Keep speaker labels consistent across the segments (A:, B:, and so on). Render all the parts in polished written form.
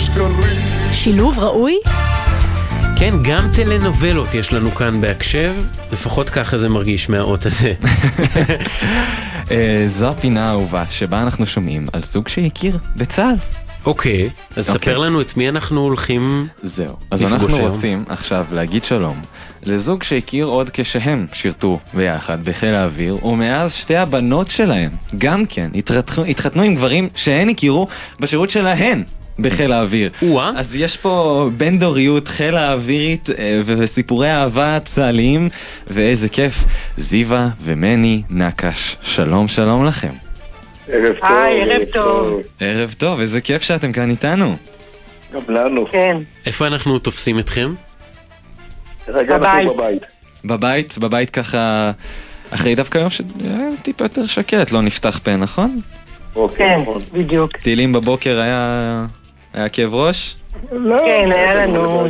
A: שילוב ראוי?
B: כן, גם טלנובלות יש לנו כאן בהקשב, לפחות ככה זה מרגיש מהאות הזה.
C: זו הפינה האהובה שבה אנחנו שומעים על זוג שהכיר בצה"ל.
B: אוקיי, אז ספר לנו את מי אנחנו הולכים.
C: זהו, אז אנחנו רוצים עכשיו להגיד שלום לזוג שהכיר עוד כשהם שירתו ביחד בחיל האוויר, ומאז שתי הבנות שלהם גם כן התחתנו עם גברים שהן הכירו בשירות שלהן בחיל האוויר. אז יש פה בין דוריות חיל האווירית וסיפורי אהבה צהליים, ואיזה כיף. זיווה ומני נקש, שלום שלום לכם.
D: ערב טוב.
E: ערב טוב.
C: ערב טוב, איזה כיף שאתם כאן איתנו.
D: גם לנו.
E: כן.
B: איפה אנחנו תופסים אתכם?
D: רגע, אנחנו בבית.
C: בבית ככה, אחרי דווקא יום שטיפה יותר שקט, לא נפתח פה, נכון?
E: כן, בדיוק.
C: טילים בבוקר היה כאב ראש?
E: כן, היה לנו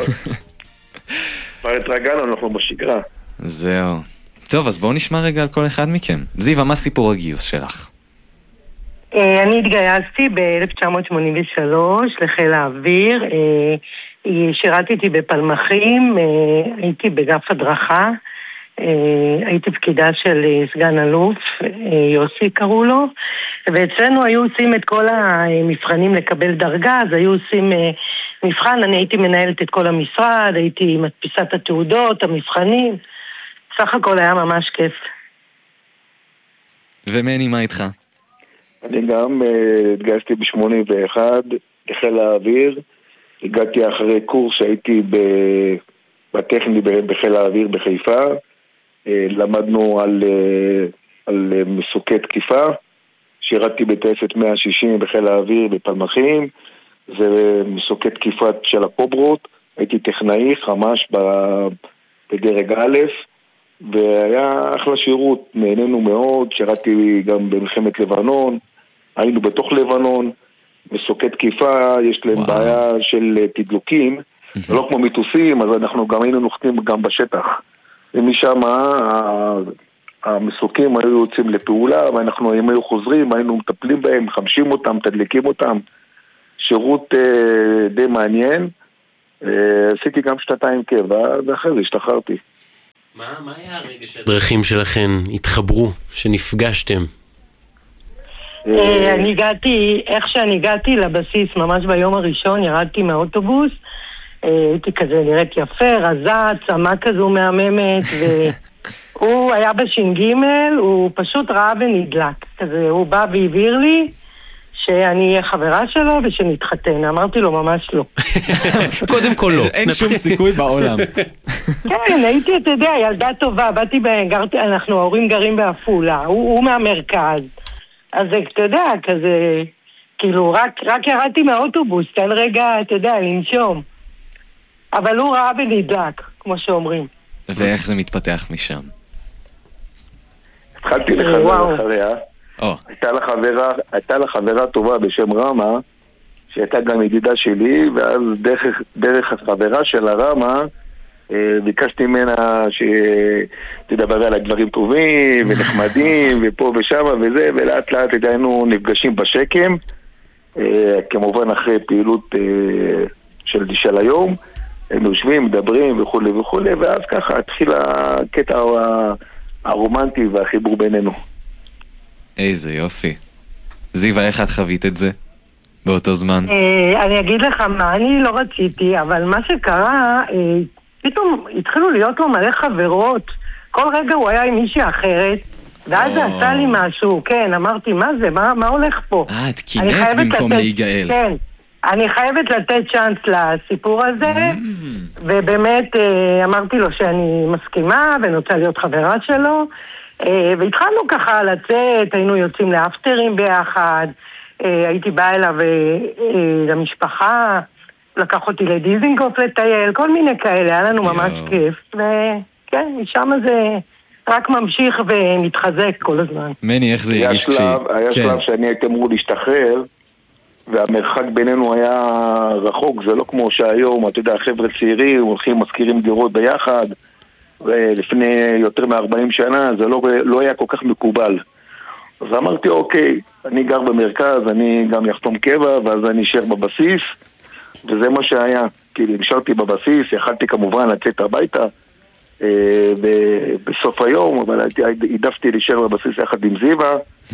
D: כבר התרגלנו, אנחנו בשגרה.
C: זהו. טוב, אז בואו נשמע רגע על כל אחד מכם. זיווה, מה סיפור הגיוס שלך?
E: אני התגייסתי ב-1983 לחיל האוויר. שירתתי בפלמחים, הייתי בגף הדרכה, הייתי פקידה של סגן אלוף, יוסי קראו לו, ואצלנו היו עושים את כל המבחנים לקבל דרגה, אז היו עושים מבחן, אני הייתי מנהלת את כל המשרד, הייתי מדפיסת התעודות, המבחנים, סך הכל היה ממש כיף.
C: ומני, מה איתך?
D: אני גם התגייסתי ב-81 לחיל האוויר, הגעתי אחרי קורס שהייתי בטכני בחיל האוויר בחיפה, למדנו על מסוקי תקיפה, שירתתי בטייסת 160 בחיל האוויר בפלמחים, זה מסוקי תקיפה של הקוברות, הייתי טכנאי חמש בדרג א', והיה אחלה שירות, נהנינו מאוד, שירתתי גם במלחמת לבנון, היינו בתוך לבנון, מסוקי תקיפה, יש להם בעיה של תדלוקים, לא כמו מיתוסים, אז אנחנו גם היינו נוחתים גם בשטח. ומשם המסוקים היו יוצאים לפעולה, ואנחנו היו חוזרים, היינו מטפלים בהם, מחמשים אותם, תדליקים אותם. שירות די מעניין. עשיתי גם 2 קבע, ואחרי זה השתחררתי.
B: מה היה הרגע שהדרכים שלכם התחברו, שנפגשתם?
E: אני הגעתי, איך שאני הגעתי לבסיס, ממש ביום הראשון, ירדתי מהאוטובוס, הייתי כזה נראית יפה, רזה, צמה כזו מהממת, והוא היה בש"ג, הוא פשוט ראה ונדלק, כזה, הוא בא והבהיר לי שאני אהיה חברה שלו ושנתחתן, אמרתי לו ממש לא.
B: קודם כל לא.
C: אין שום סיכוי בעולם.
E: כן, הייתי, אתה יודע, ילדה טובה, אנחנו ההורים גרים באפולה, הוא מהמרכז. אז אתה יודע, כזה, כאילו, רק ירדתי מהאוטובוס, תן רגע, אתה יודע, לנשום. אבל הוא ראה ונדלק, כמו שאומרים.
C: ואיך זה מתפתח משם?
D: התחלתי לחבר אחריה. הייתה לה חברה טובה בשם רמה, שהייתה גם ידידה שלי, ואז דרך החברה של הרמה, ביקשתי ממנה שתדבר על הדברים טובים ונחמדים ופה ושם וזה, ולאט לאט היינו נפגשים בשקם, כמובן אחרי פעילות של היום, היינו יושבים, מדברים וכו' וכו', ואז ככה התחיל הקטע הרומנטי והחיבור בינינו.
C: איזה יופי. זיווה, איך את חווית את זה באותו זמן?
E: אני אגיד לך מה, אני לא רציתי, אבל מה שקרה, פתאום התחילו להיות לו מלא חברות, כל רגע הוא היה עם מישהי אחרת, ואז זה עשה לי משהו, כן, אמרתי, מה זה, מה הולך פה?
C: את קינאת במקום להיגאל.
E: כן, אני חייבת לתת צ'אנס לסיפור הזה, ובאמת אמרתי לו שאני מסכימה, ואני רוצה להיות חברה שלו, והתחלנו ככה לצאת, היינו יוצאים לאפטרים ביחד, הייתי באה אליו למשפחה, לקח אותי לדיזינגוף לטייל, כל מיני כאלה, היה לנו ממש כיף, וכן, משם זה רק ממשיך ומתחזק כל הזמן.
C: מני, איך זה הרגיש
D: היה שלב שאני הייתי אמור להשתחרר, והמרחק בינינו היה רחוק, זה לא כמו שהיום, אתה יודע, חבר'ה צעירים, הולכים, מזכירים דירות ביחד, ולפני יותר מ-40 שנה, זה לא היה כל כך מקובל. אז אמרתי, אוקיי, אני גר במרכז, אני גם יחתום קבע, ואז אני אשאר בבסיס, וזה מה שהיה. כאילו, נשארתי בבסיס, יכלתי כמובן לצאת הביתה בסוף היום, אבל העדפתי להישאר בבסיס יחד עם זיווה,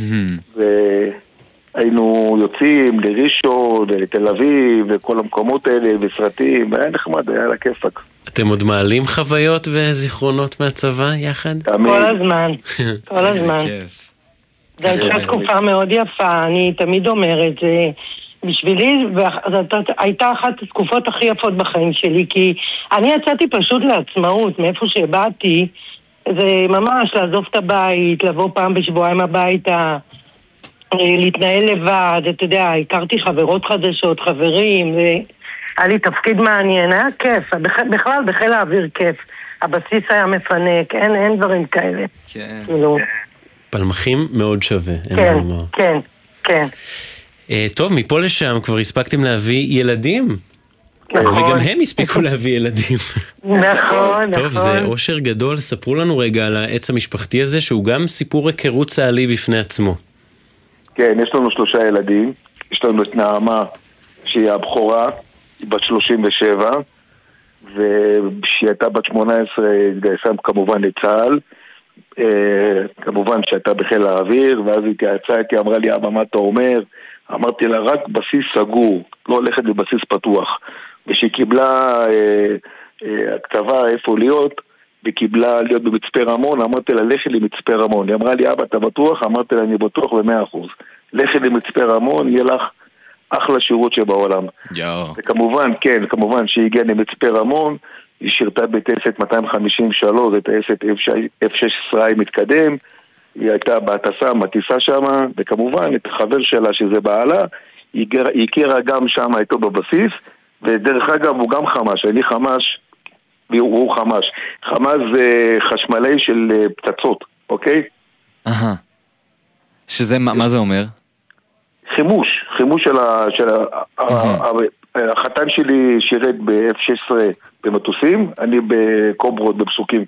D: והיינו יוצאים לראשון, לתל אביב, וכל המקומות האלה, וסרטים, היה נחמד, היה לה כיפק.
B: אתם עוד מעלים חוויות וזיכרונות מהצבא יחד?
E: כל הזמן, כל הזמן. זו הייתה תקופה מאוד יפה, אני תמיד אומרת, בשבילי, זאת הייתה אחת התקופות הכי יפות בחיים שלי, כי אני יצאתי פשוט לעצמאות, מאיפה שבאתי, זה ממש לעזוב את הבית, לבוא פעם בשבועיים הביתה, להתנהל לבד, אתה יודע, הכרתי חברות חדשות, חברים, היה לי תפקיד מעניין, היה כיף, בכלל בחיל האוויר כיף, הבסיס היה מפנק, אין דברים כאלה.
C: כן.
B: פלמחים מאוד שווה, אין
E: כן,
B: מה לומר.
E: כן, כן.
B: טוב, מפה לשם כבר הספקתם להביא ילדים.
E: נכון.
B: וגם הם הספיקו להביא ילדים.
E: נכון.
B: טוב, זה אושר גדול. ספרו לנו רגע על העץ המשפחתי הזה, שהוא גם סיפור היכרות צה"לי בפני עצמו.
D: כן, יש לנו 3 ילדים. יש לנו את נעמה, שהיא הבכורה, היא בת 37, וכשהיא הייתה בת 18, התגייסה כמובן לצה"ל. כמובן שהייתה בחיל האוויר, ואז היא התייעצה איתי, אמרה לי, אבא, מה אתה אומר? אמרתי לה, רק בסיס סגור, לא הולכת לבסיס פתוח. ושהיא קיבלה הכתבה איפה להיות, וקיבלה להיות במצפה רמון, אמרתי לה, לכי למצפה רמון. היא אמרה לי, אבא, אתה בטוח? אמרתי לה, אני בטוח ב100%. לכי למצפה רמון, יהיה לך אחלה שירות שבעולם. וכמובן, כן, כמובן שהיא הגיעה למצפה רמון, היא שירתה בטייסת 253, את טייסת F-16 מתקדם, היא הייתה בהטסה, מטיסה שמה, וכמובן את החבר שלה שזה בעלה, היא הכירה גם שמה איתו בבסיס, ודרך אגב הוא גם חמש, אני חמש, והוא חמש. חמש זה חשמלי של פצצות, אוקיי?
C: שזה, מה זה אומר?
D: חימוש של החתן שלי שירת ב-F-16 במטוסים, אני בקוברות, בפסוקים.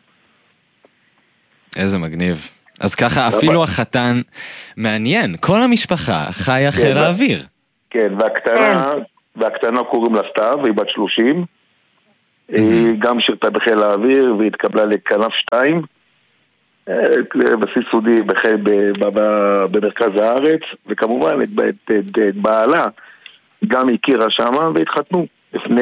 C: איזה מגניב. אז ככה אפילו החתן מעניין, כל המשפחה חיה חיל האוויר.
D: כן, והקטנה קוראים לה סתיו, והיא בת 30. היא גם שירתה בחיל האוויר והתקבלה לכנף 2, בסיס סודי במרכז הארץ, וכמובן את בעלה גם הכירה שמה והתחתנו לפני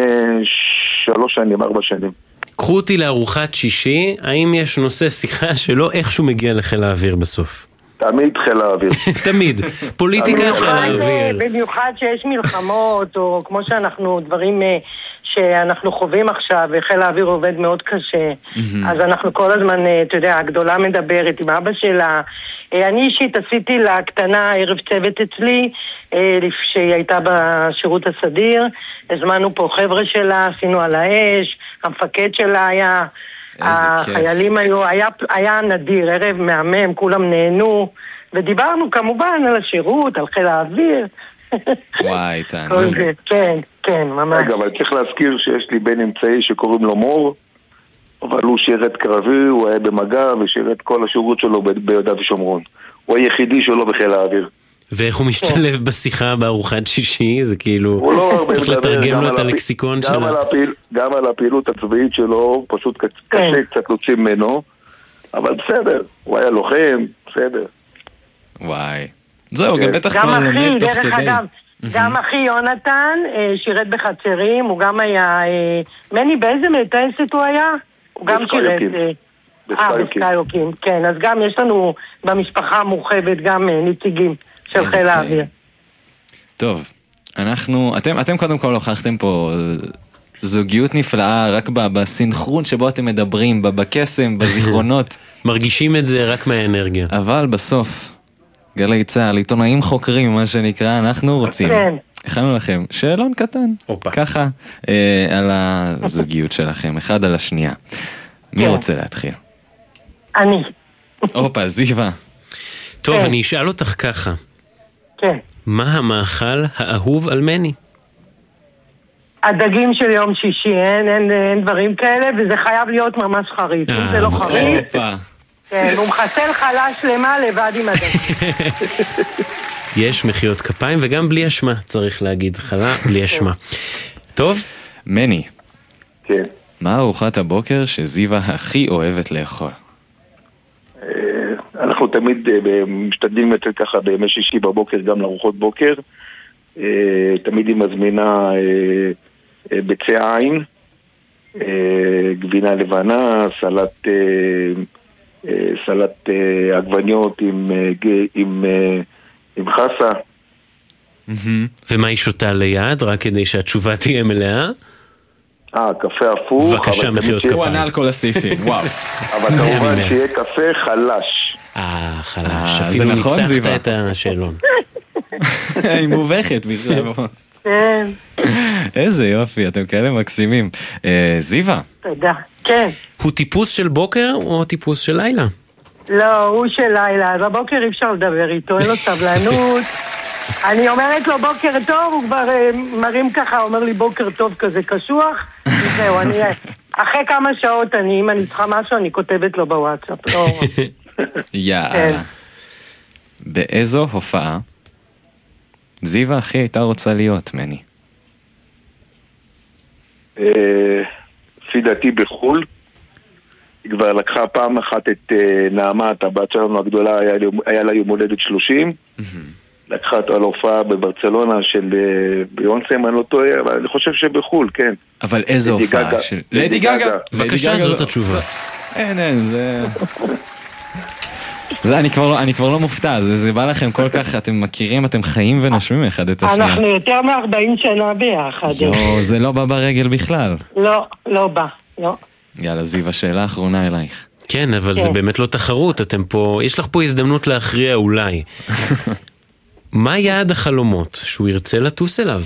D: 4 שנים.
B: קחו אותי לארוחת שישי, האם יש נושא שיחה שלא איכשהו מגיע לחיל האוויר בסוף?
D: תמיד חיל האוויר.
B: תמיד, פוליטיקה חיל האוויר.
E: במיוחד שיש מלחמות, או כמו שאנחנו דברים שאנחנו חווים עכשיו, וחיל האוויר עובד מאוד קשה, אז אנחנו כל הזמן, אתה יודע, הגדולה מדברת עם אבא שלה. אני אישית עשיתי לה קטנה ערב צוות אצלי, שהיא הייתה בשירות הסדיר, הזמנו פה חבר'ה שלה, עשינו על האש, המפקד שלה היה, החיילים היה נדיר, ערב מהמם, כולם נהנו, ודיברנו כמובן על השירות, על חיל האוויר.
C: וואי, תענוג.
E: כן, ממש.
D: רגע, אבל צריך להזכיר שיש לי בן אמצעי שקוראים לו מור, אבל הוא שירת קרבי, הוא היה במגע ושירת כל השירות שלו ביהודה ושומרון. הוא היחידי שלו בחיל האוויר.
B: ואיך הוא משתלב בשיחה בארוחת שישי? זה כאילו, צריך לתרגם לו את הלקסיקון שלה.
D: גם על הפעילות הצבאית שלו, פשוט קשה קצת להוציא ממנו, אבל בסדר, הוא היה לוחם, בסדר.
C: וואי. זהו, גם בטח כבר לומד תוך כדי.
E: גם אחי יונתן שירת בחצרים, הוא גם היה, מני באיזה טייסת הוא היה? הוא גם שירת בסקאיוקים, כן, אז גם יש לנו במשפחה המורחבת גם נציגים של חיל האוויר.
C: טוב, אתם קודם כל הוכחתם פה זוגיות נפלאה רק בסינכרון שבו אתם מדברים, בקסם, בזיכרונות.
B: מרגישים את זה רק מהאנרגיה.
C: אבל בסוף, גלי צה"ל, עיתונאים חוקרים, מה שנקרא, אנחנו רוצים. הכנו לכם שאלון קטן, ככה, על הזוגיות שלכם, אחד על השנייה. מי רוצה להתחיל?
E: אני.
C: אופה, זיווה.
B: טוב, אני אשאל אותך ככה.
E: כן.
B: מה המאכל האהוב על מני?
E: הדגים של יום שישי, אין דברים כאלה, וזה חייב להיות ממש חריף. אם זה לא חריף, כן, הוא מחסל חלה שלמה לבד עם הדגים.
B: יש מחיאות כפיים, וגם בלי אשמה, צריך להגיד, חלה בלי אשמה. טוב?
C: מני.
D: כן.
C: מה ארוחת הבוקר שזיווה הכי אוהבת לאכול?
D: אנחנו תמיד משתדלים לצאת ככה בימי שישי בבוקר גם לארוחות בוקר. תמיד היא מזמינה ביצי עין, גבינה לבנה, סלט עגבניות עם חסה.
B: ומה היא שותה ליד, רק כדי שהתשובה תהיה מלאה?
D: קפה הפוך.
B: בבקשה, מחיאות כפיים.
C: הוא ענה על כל הסעיפים, וואו.
D: אבל כמובן שיהיה קפה חלש.
B: חלש.
C: זה
B: אפילו
C: נכון,
B: ניצחת
C: זיווה?
B: את השאלון.
C: היא מובכת בכלל.
E: כן.
C: איזה יופי, אתם כאלה מקסימים. זיווה.
E: תודה. כן.
B: הוא טיפוס של בוקר או טיפוס של לילה?
E: לא, הוא של לילה. בבוקר אי אפשר לדבר איתו, אין לו סבלנות. אני אומרת לו בוקר טוב, הוא כבר מרים ככה, אומר לי בוקר טוב כזה קשוח. וזהו, אחרי כמה שעות אם אני צריכה משהו, אני כותבת לו בוואטסאפ.
C: יאללה. באיזו הופעה זיווה הכי הייתה רוצה להיות, מני?
D: לפי דעתי בחול. היא כבר לקחה פעם אחת את נעמה, הבת שלנו הגדולה, היה לה יום הולדת 30. לקחה אותו על הופעה בברצלונה של ביונסה, אני לא טועה, אבל אני חושב שבחול, כן.
C: אבל איזו הופעה? לדי גגה.
B: בבקשה, זאת התשובה.
C: אין, זה אני כבר לא מופתע, זה בא לכם כל כך, אתם מכירים, אתם חיים ונושמים אחד את השנייה.
E: אנחנו יותר מ-40 שנה ביחד.
C: זה לא בא ברגל בכלל.
E: לא בא, לא.
C: יאללה, זיווה, שאלה אחרונה אלייך.
B: כן, אבל זה באמת לא תחרות, יש לך פה הזדמנות להכריע אולי. מה יעד החלומות שהוא ירצה לטוס אליו?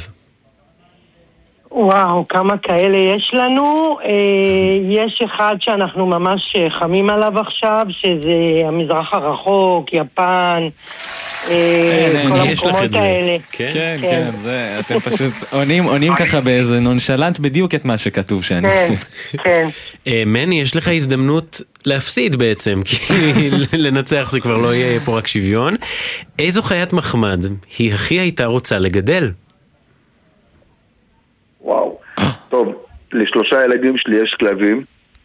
E: וואו, כמה כאלה יש לנו. יש אחד שאנחנו ממש חמים עליו עכשיו, שזה המזרח הרחוק, יפן, כל המקומות האלה.
C: כן, אתם פשוט עונים ככה באיזה נונשלנט בדיוק את מה שכתוב שאני.
E: כן.
B: מני, יש לך הזדמנות להפסיד בעצם, כי לנצח זה כבר לא יהיה פה רק שוויון. איזו חיית מחמד היא הכי הייתה רוצה לגדל?
D: וואו. טוב, לשלושה ילדים שלי יש כלבים,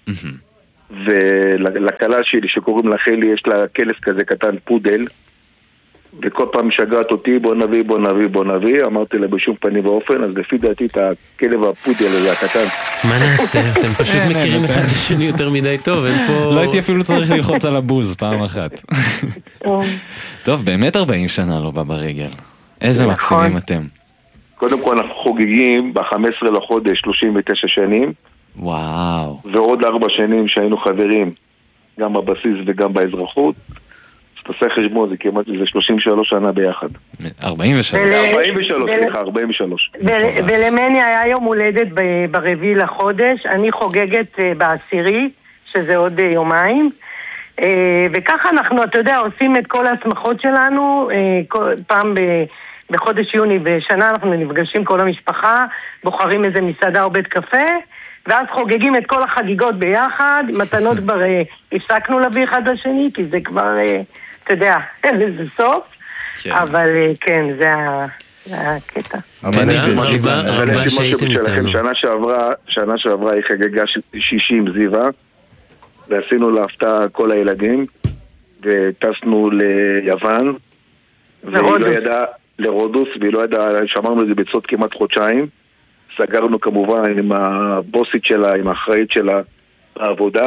D: ולקלה שלי שקוראים לה חלי יש לה כלב כזה קטן, פודל, וכל פעם משגעת אותי, בוא נביא, אמרתי לה בשום פנים ואופן, אז לפי דעתי את הכלב הפודל הזה הקטן.
B: מה נעשה? אתם פשוט מכירים אחד את השני יותר מדי טוב, אין פה...
C: לא הייתי אפילו צריך ללחוץ על הבוז פעם אחת. טוב, באמת 40 שנה לא בא ברגל. איזה מקסימים אתם.
D: קודם כל אנחנו חוגגים ב-15 לחודש 39 שנים.
C: וואו.
D: ועוד 4 שנים שהיינו חברים, גם בבסיס וגם באזרחות. אז תעשה חשבון, זה כמעט 33 שנה ביחד.
C: 43.
D: 43.
E: ולמני היה יום הולדת ברביעי לחודש, אני חוגגת בעשירי, שזה עוד יומיים. וככה אנחנו, אתה יודע, עושים את כל ההסמכות שלנו, פעם בחודש יוני בשנה אנחנו נפגשים כל המשפחה, בוחרים איזה מסעדה או בית קפה, ואז חוגגים את כל החגיגות ביחד, מתנות כבר הפסקנו להביא אחד לשני, כי זה כבר, אתה יודע, זה סוף, אבל כן, זה הקטע.
D: אבל יש משהו שלכם, שנה שעברה היא חגגה 60 זיווה, ועשינו להפתעה כל הילדים, וטסנו ליוון, והיא לא ידעה, לרודוס, והיא לא ידעה, שמרנו את זה בצוד כמעט חודשיים, סגרנו כמובן עם הבוסית שלה, עם האחראית שלה בעבודה,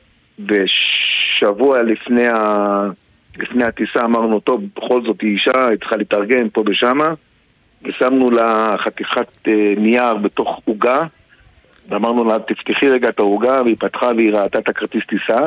D: ושבוע לפני הטיסה אמרנו, טוב, בכל זאת היא אישה, היא צריכה להתארגן פה ושמה, ושמנו לה חתיכת נייר בתוך עוגה, ואמרנו לה, תפתחי רגע את העוגה, והיא פתחה והיא ראתה את הכרטיס טיסה,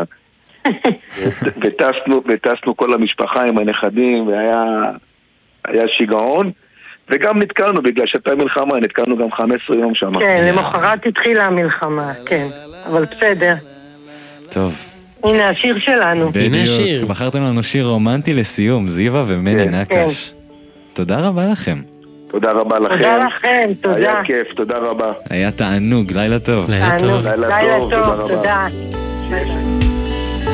D: וטסנו כל המשפחה עם הנכדים, והיה שיגעון, וגם נתקענו, בגלל שהייתה מלחמה, נתקענו גם 15 יום שם.
E: כן, למחרת התחילה המלחמה, כן, אבל בסדר.
C: טוב.
E: הנה השיר שלנו.
C: בדיוק, בחרתם לנו שיר רומנטי לסיום, זיווה ומני נקש. תודה רבה לכם.
D: תודה רבה לכם.
E: תודה לכם, תודה.
D: היה כיף, תודה רבה.
C: היה תענוג, לילה טוב.
B: לילה טוב.
E: לילה טוב, תודה.